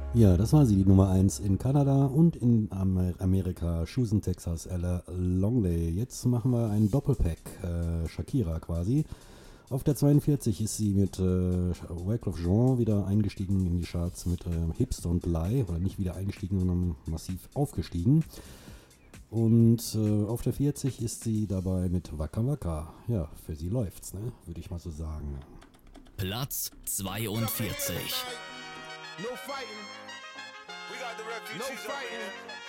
Ja, das war sie, die Nummer 1 in Kanada und in Amerika, Houston, Texas, Ella Longley. Jetzt machen wir einen Doppelpack, Shakira quasi. Auf der 42 ist sie mit Wyclef Jean wieder eingestiegen in die Charts mit Hips Don't Lie, oder nicht wieder eingestiegen, sondern massiv aufgestiegen. Und auf der 40 ist sie dabei mit Waka Waka. Ja, für sie läuft's, ne? Würde ich mal so sagen. Platz 42. No fighting. We got the refugees. No fighting.